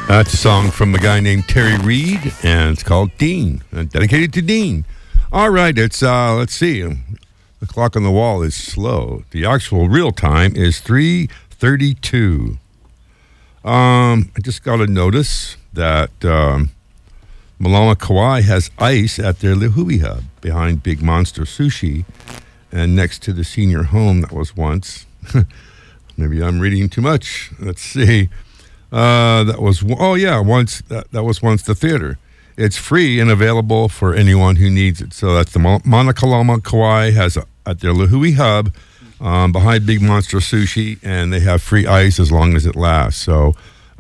That's a song from a guy named Terry Reid, and it's called Dean, dedicated to Dean. All right, it's, let's see. The clock on the wall is slow. The actual real time is 3:32. I just got a notice that Malama Kauai has ice at their Lihue Hub behind Big Monster Sushi and next to the senior home that was once. Maybe I'm reading too much. Let's see. That was once the theater. It's free and available for anyone who needs it. So that's the Mauna Kalama Kauai has at their Lihue Hub behind Big Monster Sushi, and they have free ice as long as it lasts. So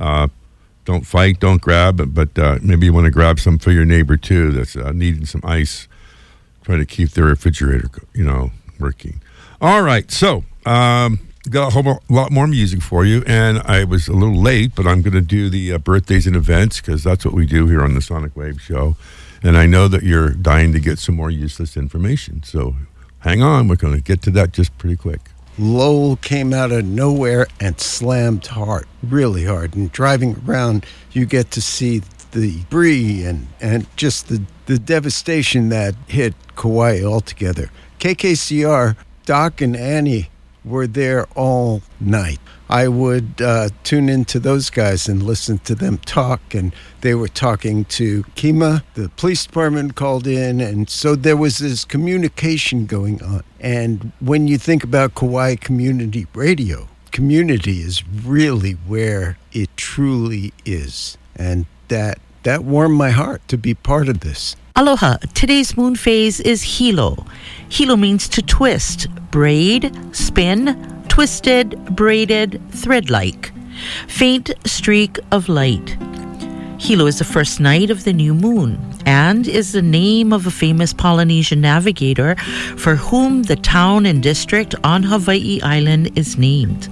don't fight, don't grab, but maybe you want to grab some for your neighbor too that's needing some ice. Try to keep their refrigerator, working. All right, so got a whole lot more music for you, and I was a little late, but I'm going to do the birthdays and events because that's what we do here on the Sonic Wave Show. And I know that you're dying to get some more useless information. So hang on, we're going to get to that just pretty quick. Lowell came out of nowhere and slammed hard, really hard. And driving around, you get to see the debris and just the devastation that hit Kauai altogether. KKCR, Doc and Annie were there all night. I would tune into those guys and listen to them talk, and they were talking to Kima. The police department called in, and so there was this communication going on. And when you think about Kauai Community Radio, community is really where it truly is. And that warmed my heart to be part of this. Aloha. Today's moon phase is Hilo. Hilo means to twist, braid, spin, twisted, braided, thread-like. Faint streak of light. Hilo is the first night of the new moon and is the name of a famous Polynesian navigator for whom the town and district on Hawaii Island is named.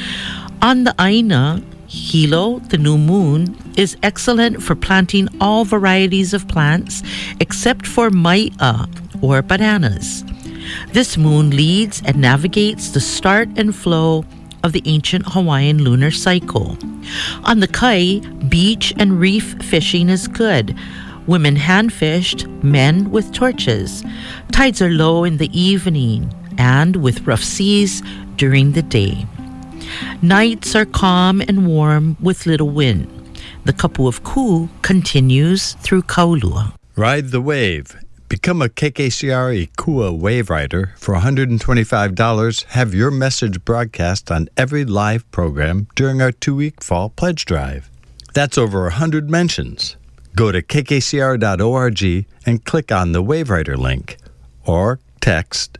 On the Aina, Hilo, the new moon, is excellent for planting all varieties of plants except for mai'a, or bananas. This moon leads and navigates the start and flow of the ancient Hawaiian lunar cycle. On the Kai, beach and reef fishing is good. Women hand-fished, men with torches. Tides are low in the evening and with rough seas during the day. Nights are calm and warm with little wind. The Kapu of Ku continues through Kaulua. Ride the wave. Become a KKCR Kua Wave Rider. For $125, have your message broadcast on every live program during our 2-week fall pledge drive. That's over 100 mentions. Go to kkcr.org and click on the Wave Rider link, or text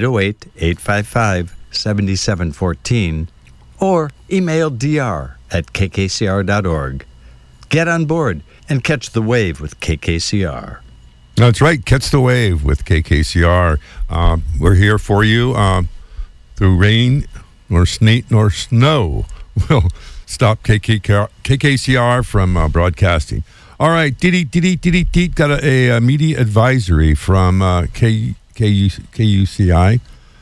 808-855-7714, or email dr@kkcr.org. Get on board and catch the wave with KKCR. That's right. Catch the wave with KKCR. We're here for you through rain nor sleet nor snow. We'll stop KKCR from broadcasting. All right. Diddy. Got a media advisory from KUCI,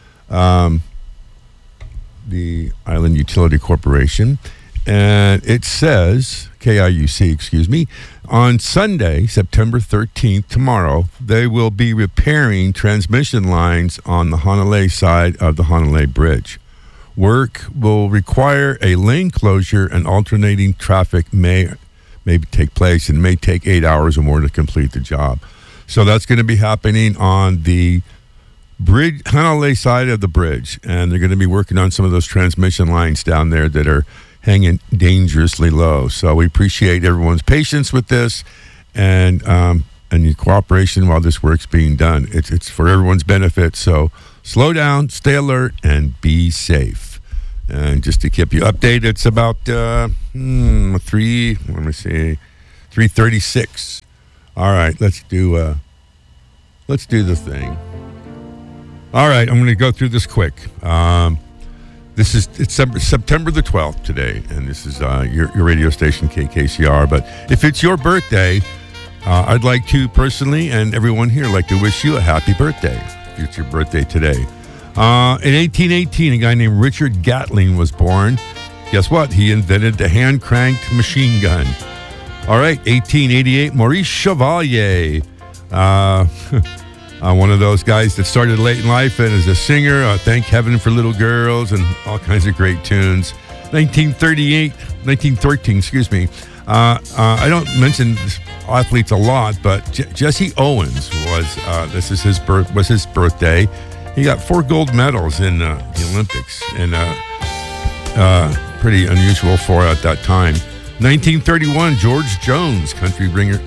the Island Utility Corporation. And it says, KIUC, on Sunday, September 13th, tomorrow, they will be repairing transmission lines on the Hanalei side of the Hanalei Bridge. Work will require a lane closure, and alternating traffic may take place and may take 8 hours or more to complete the job. So that's going to be happening on the bridge, Hanalei side of the bridge, and they're going to be working on some of those transmission lines down there that are hanging dangerously low. So we appreciate everyone's patience with this and your cooperation while this work's being done. It's for everyone's benefit. So slow down, stay alert, and be safe. And just to keep you updated, it's about 3:36. All right, let's do the thing. All right, I'm going to go through this quick. It's September the 12th today, and this is your radio station, KKCR. But if it's your birthday, I'd like to personally, and everyone here, like to wish you a happy birthday, if it's your birthday today. In 1818, a guy named Richard Gatling was born. Guess what? He invented the hand-cranked machine gun. All right, 1888, Maurice Chevalier. One of those guys that started late in life and is a singer. Thank Heaven for Little Girls and all kinds of great tunes. 1913, excuse me. I don't mention athletes a lot, but Jesse Owens was his birthday. He got 4 gold medals in the Olympics, and pretty unusual for at that time. 1931, George Jones, country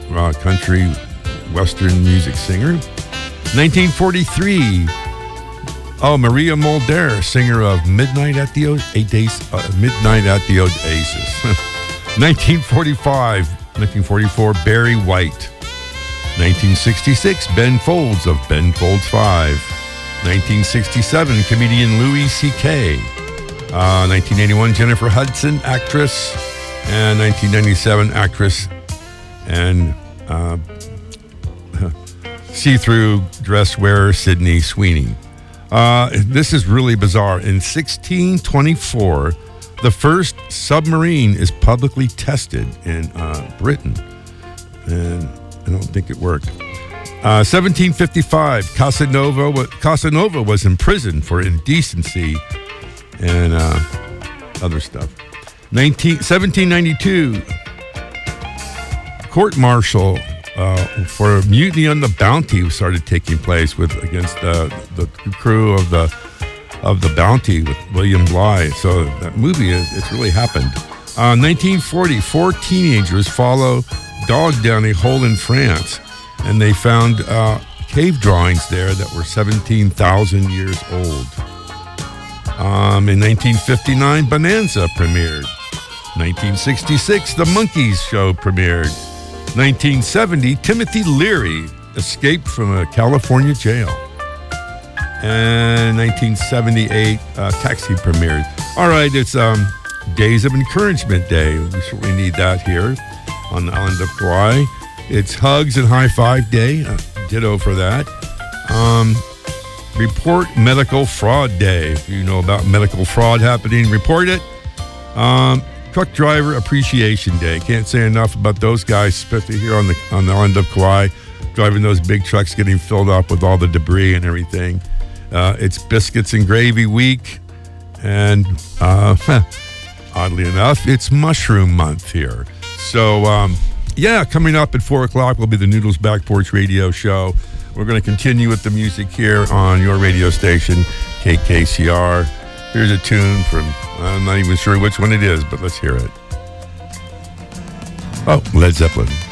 western music singer. 1943, Maria Mulder, singer of Midnight at the Oasis. 1944, Barry White. 1966, Ben Folds of Ben Folds 5. 1967, comedian Louis C.K. 1981, Jennifer Hudson, actress. And 1997, actress and see-through dress wearer Sydney Sweeney. This is really bizarre. In 1624, the first submarine is publicly tested in Britain, and I don't think it worked. 1755, Casanova was imprisoned for indecency and other stuff. 1792, court-martial for mutiny on the Bounty started taking place against the crew of the Bounty with William Bligh. So that movie, it's really happened. 1940, 4 teenagers follow dog down a hole in France, and they found cave drawings there that were 17,000 years old. In 1959, Bonanza premiered. 1966, The Monkees Show premiered. 1970, Timothy Leary escaped from a California jail. And 1978, Taxi premiered. All right, it's Days of Encouragement Day. We certainly need that here on the island of Kauai. It's Hugs and High Five Day. Ditto for that. Report Medical Fraud Day. If you know about medical fraud happening, report it. Truck Driver Appreciation Day. Can't say enough about those guys, especially here on the island of Kauai, driving those big trucks, getting filled up with all the debris and everything. It's Biscuits and Gravy Week, and oddly enough, it's Mushroom Month here. So, coming up at 4 o'clock will be the Noodles Back Porch Radio Show. We're going to continue with the music here on your radio station, KKCR. Here's a tune from, I'm not even sure which one it is, but let's hear it. Oh, Led Zeppelin.